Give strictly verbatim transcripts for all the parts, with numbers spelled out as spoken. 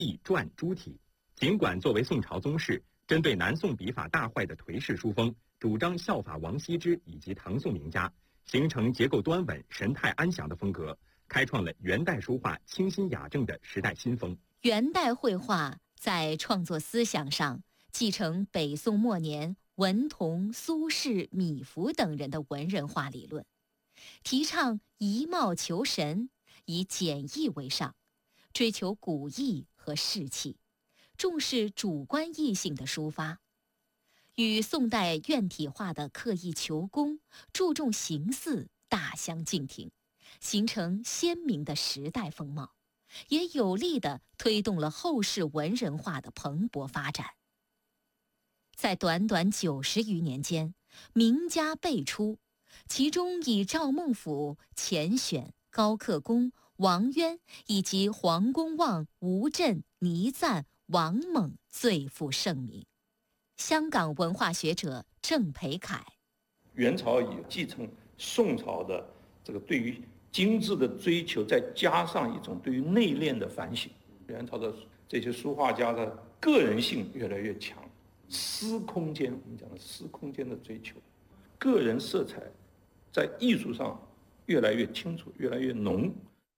隶篆诸体。尽管作为宋朝宗室，针对南宋笔法大坏的颓势书风，主张效法王羲之以及唐宋名家，形成结构端稳、神态安详的风格，开创了元代书画清新雅正的时代新风。 元代绘画在创作思想上继承北宋末年文同、苏轼、米芾等人的文人画理论，提倡以貌求神，以简易为上，追求古意和士气，重视主观意性的抒发，与宋代院体画的刻意求工、注重形似大相径庭，形成鲜明的时代风貌，也有力地推动了后世文人画的蓬勃发展。在短短九十余年间，名家辈出，其中以赵孟頫、钱选、高克恭、王渊以及黄公望、吴镇、倪瓒、王猛最负盛名。香港文化学者郑培凯： 元朝以继承宋朝的这个对于精致的追求，再加上一种对于内敛的反省，元朝的这些书画家的个人性越来越强，私空间，我们讲的私空间的追求，个人色彩在艺术上越来越清楚，越来越浓。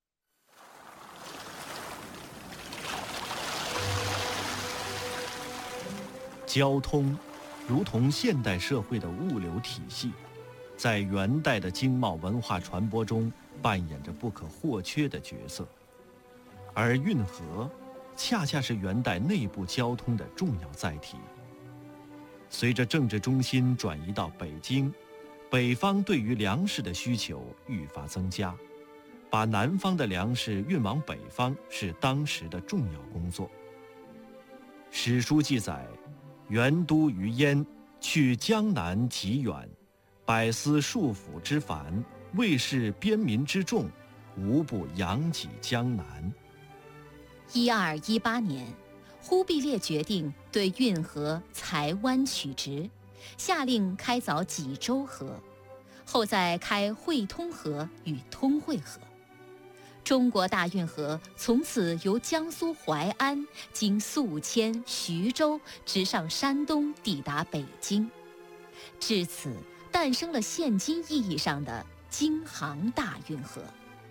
交通如同现代社会的物流体系，在元代的经贸文化传播中扮演着不可或缺的角色，而运河恰恰是元代内部交通的重要载体。随着政治中心转移到北京，北方对于粮食的需求愈发增加，把南方的粮食运往北方是当时的重要工作。史书记载，元都于燕，去江南极远，百司数府之繁，卫士边民之众，无不扬己江南。 一二一八年，忽必烈决定对运河裁弯取直，下令开凿济州河，后再开会通河与通惠河。中国大运河从此由江苏淮安经宿迁、徐州，直上山东，抵达北京。至此，诞生了现今意义上的京杭大运河。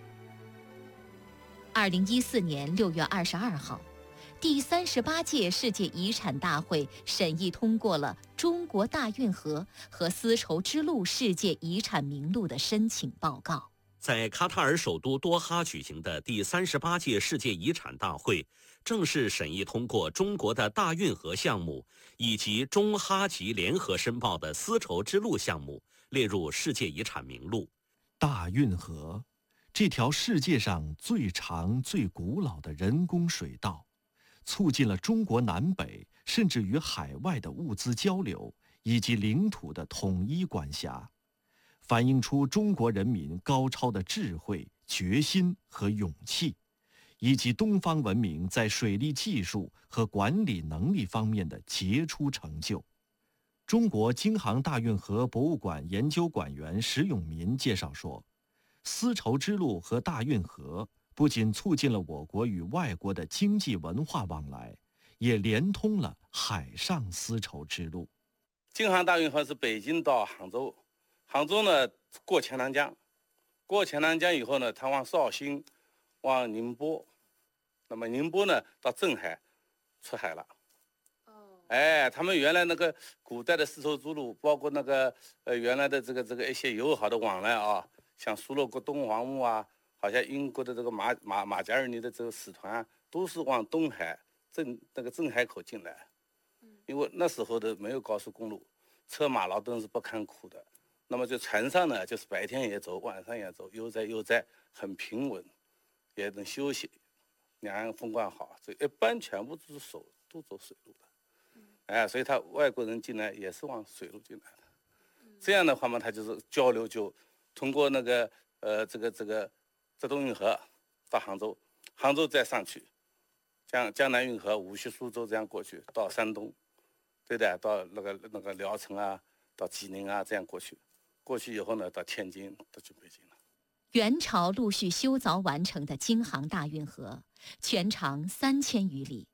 二零一四年六月二十二号，第三十八届世界遗产大会审议通过了中国大运河和丝绸之路世界遗产名录的申请报告。 在卡塔尔首都多哈举行的第三十八届世界遗产大会，正式审议通过中国的大运河项目以及中哈吉联合申报的丝绸之路项目列入世界遗产名录。 大运河，这条世界上最长、最古老的人工水道，促进了中国南北甚至与海外的物资交流以及领土的统一管辖，反映出中国人民高超的智慧、决心和勇气，以及东方文明在水利技术和管理能力方面的杰出成就。中国京杭大运河博物馆研究馆员石永民介绍说，丝绸之路和大运河不仅促进了我国与外国的经济文化往来，也连通了海上丝绸之路。 京杭大运河是北京到杭州，杭州呢过钱塘江，过钱塘江以后呢，它往绍兴，往宁波，那么宁波呢到镇海，出海了。哎，他们原来那个古代的丝绸之路，包括那个呃原来的这个这个一些友好的往来啊，像苏勒国东王墓啊，好像英国的这个马马马加尔尼的这个使团啊，都是往东海镇那个镇海口进来。因为那时候的没有高速公路，车马劳顿是不堪苦的。那么在船上呢，就是白天也走，晚上也走，悠哉悠哉，很平稳，也能休息。两岸风光好，所以一般全部都是走都走水路的。哎，所以他外国人进来也是往水路进来的。这样的话嘛，他就是交流就通过那个呃这个这个浙东运河到杭州，杭州再上去，江江南运河、无锡、苏州这样过去到山东，对的，到那个那个聊城啊，到济宁啊这样过去，过去以后呢到天津，到去北京了。 元朝陆续修凿完成的京杭大运河，全长三千余里，